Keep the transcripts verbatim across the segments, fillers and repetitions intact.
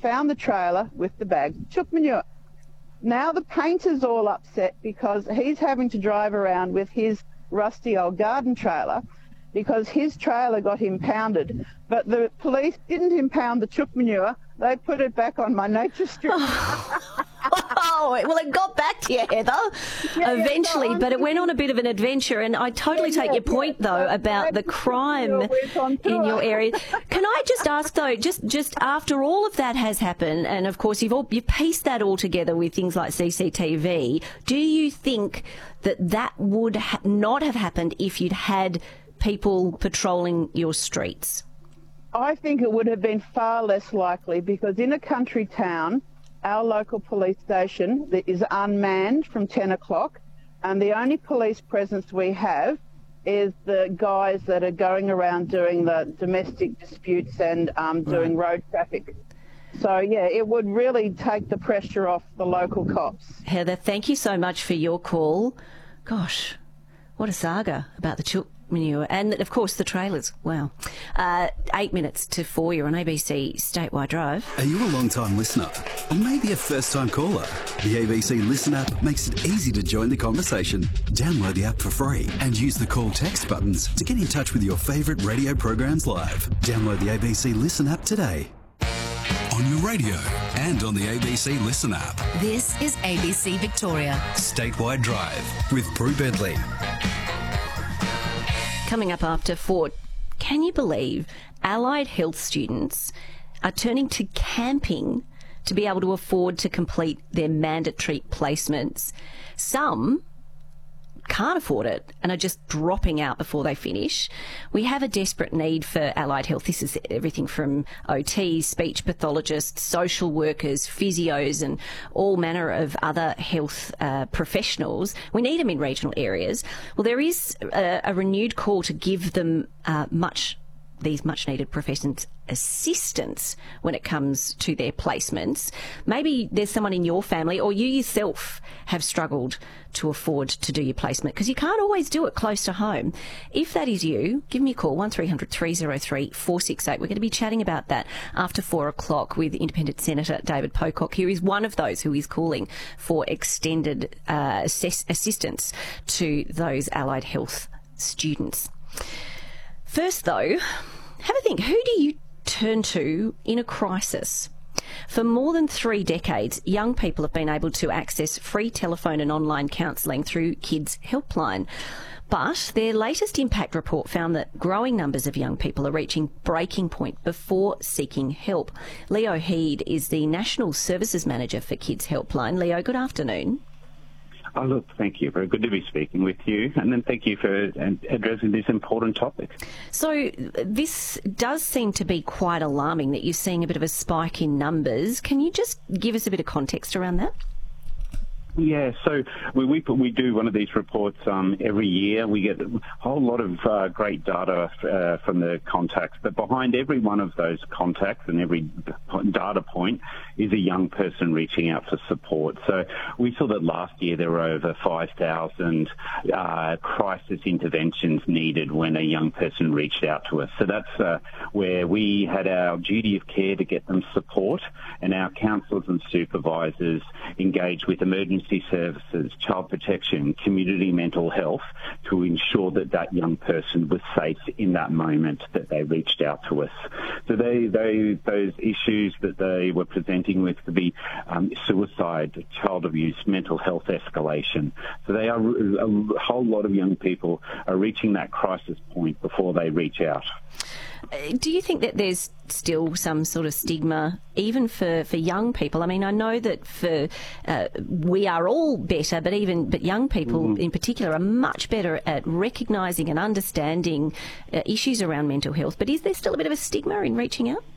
found the trailer with the bags of chook manure. Now the painter's all upset because he's having to drive around with his rusty old garden trailer because his trailer got impounded, but the police didn't impound the chook manure. They put it back on my nature strip. Oh, well, it got back to you, Heather, Yeah, eventually, yeah, so but it went on a bit of an adventure, and I totally Yeah, take yeah, your point, yeah. though, So about the maybe crime you'll work on in your tour. area. Can I just ask, though, just just after all of that has happened, and, of course, you've, all, you've pieced that all together with things like C C T V, do you think that that would ha- not have happened if you'd had people patrolling your streets? I think it would have been far less likely because in a country town, our local police station is unmanned from ten o'clock, and the only police presence we have is the guys that are going around doing the domestic disputes and um, doing road traffic. So, yeah, it would really take the pressure off the local cops. Heather, thank you so much for your call. Gosh, what a saga about the chook manure and, of course, the trailers. Wow. Uh, eight minutes to four, you're on A B C Statewide Drive. Are you a long-time listener? Or maybe a first-time caller? The A B C Listen app makes it easy to join the conversation. Download the app for free and use the call text buttons to get in touch with your favourite radio programs live. Download the A B C Listen app today. On your radio and on the A B C Listen app. This is A B C Victoria. Statewide Drive with Prue Bentley. Coming up after four, can you believe allied health students are turning to camping to be able to afford to complete their mandatory placements? Some can't afford it and are just dropping out before they finish. We have a desperate need for allied health. This is everything from O Ts, speech pathologists, social workers, physios and all manner of other health uh, professionals. We need them in regional areas. Well, there is a, a renewed call to give them uh, much these much-needed professions assistance when it comes to their placements. Maybe there's someone in your family or you yourself have struggled to afford to do your placement because you can't always do it close to home. If that is you, give me a call, one three hundred three oh three four six eight. We're going to be chatting about that after four o'clock with Independent Senator David Pocock, who is one of those who is calling for extended uh, assess- assistance to those allied health students. First, though, have a think. Who do you turn to in a crisis? For more than three decades, young people have been able to access free telephone and online counselling through Kids Helpline. But their latest impact report found that growing numbers of young people are reaching breaking point before seeking help. Leo Heed is the National Services Manager for Kids Helpline. Leo, good afternoon. Oh, look, thank you. Very good to be speaking with you. And then thank you for addressing this important topic. So this does seem to be quite alarming that you're seeing a bit of a spike in numbers. Can you just give us a bit of context around that? Yeah, so we we, we do one of these reports um, every year. We get a whole lot of uh, great data uh, from the contacts, but behind every one of those contacts and every data point is a young person reaching out for support. So we saw that last year there were over five thousand uh, crisis interventions needed when a young person reached out to us. So that's uh, where we had our duty of care to get them support, and our counsellors and supervisors engaged with emergency services, child protection, community mental health to ensure that that young person was safe in that moment that they reached out to us. So they, they those issues that they were presenting with could be um, suicide, child abuse, mental health escalation. So they are a whole lot of young people are reaching that crisis point before they reach out. Do you think that there's still some sort of stigma, even for, for young people? I mean, I know that for uh, we are all better, but even but young people mm-hmm. in particular are much better at recognising and understanding uh, issues around mental health. But is there still a bit of a stigma in reaching out?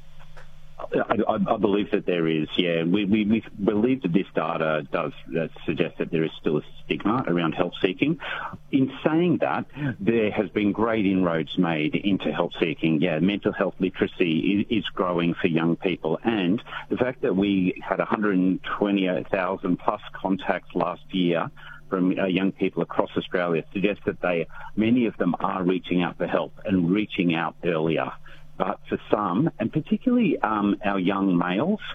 I, I, I believe that there is, yeah. We, we, we believe that this data does uh, suggest that there is still a stigma around help seeking. In saying that, there has been great inroads made into help seeking. Yeah, mental health literacy is, is growing for young people, and the fact that we had one hundred twenty thousand plus contacts last year from uh, young people across Australia suggests that they, many of them are reaching out for help and reaching out earlier. But for some, and particularly um, our young males,